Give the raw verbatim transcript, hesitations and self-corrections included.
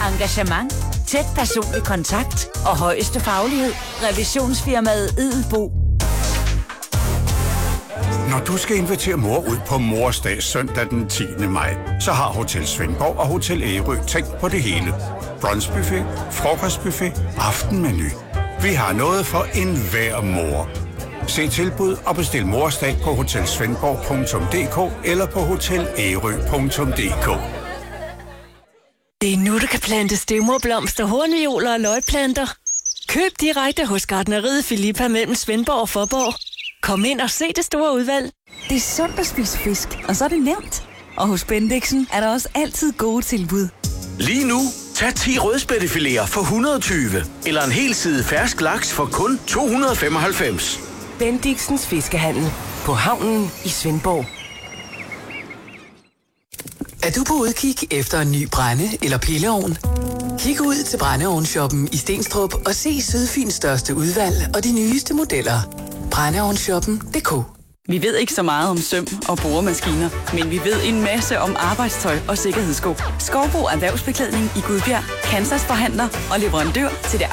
Engagement, tæt personlig kontakt og højeste faglighed. Revisionsfirmaet Edelbo. Når du skal invitere mor ud på Mors Dag søndag den tiende maj, så har Hotel Svendborg og Hotel Ærø tænkt på det hele. Brunchbuffet, frokostbuffet, aftenmenu. Vi har noget for enhver mor. Se tilbud og bestil Mors Dag på hotelsvendborg punktum d k eller på hotel ærø punktum d k. Det er nu, du kan plante stedmorblomster, hornvioler og løgplanter. Køb direkte hos Gartneriet Filippa mellem Svendborg og Fåborg. Kom ind og se det store udvalg. Det er sundt at spise fisk, og så er det nemt. Og hos Bendixen er der også altid gode tilbud. Lige nu, tag ti rødspættefiléer for et hundrede og tyve, eller en hel side fersk laks for kun to hundrede og femoghalvfems. Bendixens Fiskehandel på havnen i Svendborg. Er du på udkig efter en ny brænde- eller pilleovn? Kig ud til brændeovnshoppen i Stenstrup og se Sydfyns største udvalg og de nyeste modeller. brændeovnshoppen punktum d k. Vi ved ikke så meget om søm og boremaskiner, men vi ved en masse om arbejdstøj og sikkerhedssko. Skovbo Erhvervsbeklædning i Gudbjerg, Kansas forhandler og leverandør til det